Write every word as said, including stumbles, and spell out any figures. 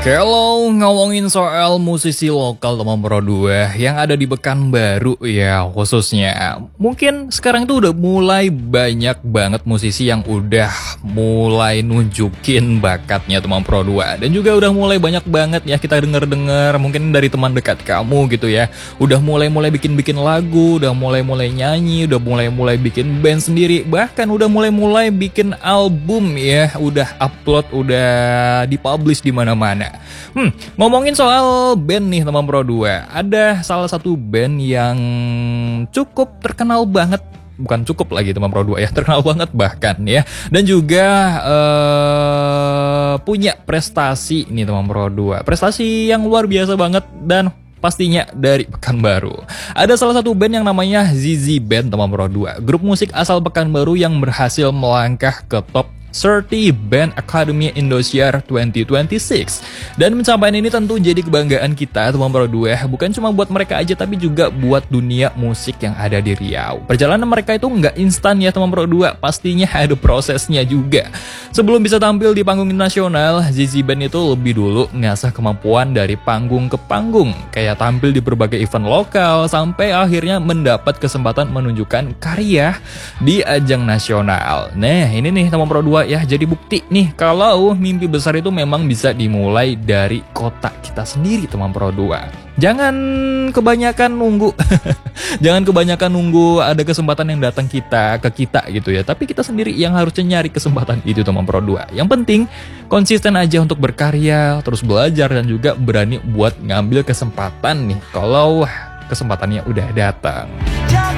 Kalau ngomongin soal musisi lokal teman Pro dua yang ada di Pekanbaru ya khususnya, mungkin sekarang itu udah mulai banyak banget musisi yang udah mulai nunjukin bakatnya teman Pro dua. Dan juga udah mulai banyak banget ya kita denger-denger mungkin dari teman dekat kamu gitu ya. Udah mulai-mulai bikin-bikin lagu, udah mulai-mulai nyanyi, udah mulai-mulai bikin band sendiri, bahkan udah mulai-mulai bikin album ya, udah upload, udah dipublish di mana-mana. Hmm, ngomongin soal band nih teman Pro dua, ada salah satu band yang cukup terkenal banget, bukan cukup lagi teman Pro dua ya, terkenal banget bahkan ya, dan juga uh, punya prestasi nih teman Pro dua, prestasi yang luar biasa banget dan pastinya dari Pekanbaru. Ada salah satu band yang namanya Zizi Band teman Pro dua, grup musik asal Pekanbaru yang berhasil melangkah ke top tiga puluh Band Academy Indosiar dua ribu dua puluh enam. Dan pencapaian ini tentu jadi kebanggaan kita teman Pro dua, bukan cuma buat mereka aja tapi juga buat dunia musik yang ada di Riau. Perjalanan mereka itu nggak instan ya teman Pro dua, pastinya ada prosesnya juga. Sebelum bisa tampil di panggung nasional, Zizi Band itu lebih dulu ngasah kemampuan dari panggung ke panggung, kayak tampil di berbagai event lokal sampai akhirnya mendapat kesempatan menunjukkan karya di ajang nasional. Nah ini nih teman Pro dua ya, jadi bukti nih kalau mimpi besar itu memang bisa dimulai dari kota kita sendiri teman Pro dua. Jangan kebanyakan nunggu jangan kebanyakan nunggu ada kesempatan yang datang kita ke kita gitu ya, tapi kita sendiri yang harusnya nyari kesempatan itu teman Pro dua. Yang penting konsisten aja untuk berkarya, terus belajar, dan juga berani buat ngambil kesempatan nih kalau kesempatannya udah datang.